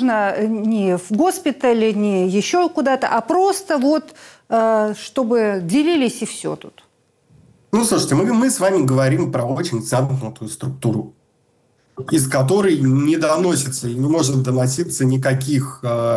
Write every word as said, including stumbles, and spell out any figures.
нужно не в госпитале, не еще куда-то, а просто вот, э, чтобы делились и все тут. Ну, слушайте, мы, мы с вами говорим про очень замкнутую структуру, из которой не доносится и не может доноситься никаких... Э,